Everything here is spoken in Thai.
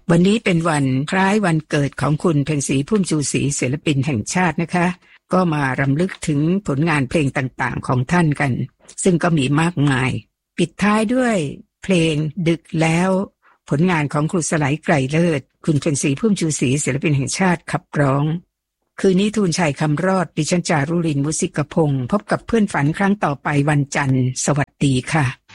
วันนี้เป็นวันคล้ายวันเกิดของคุณเพ็ญศรีพุ่มชูศรีศิลปินแห่งชาตินะคะก็มารำลึกถึงผลงานเพลงต่างๆของท่านกันซึ่งก็มีมากมายปิดท้ายด้วยเพลงดึกแล้วผลงานของครูสไลไกรเลิศคุณเพ็ญศรีพุ่มชูศรีศิลปินแห่งชาติขับร้องคืนนี้ทูลชัยคำรอดดิฉันจารุลิน มุสิกพงศ์พบกับเพื่อนฝันครั้งต่อไปวันจันทร์สวัสดีค่ะ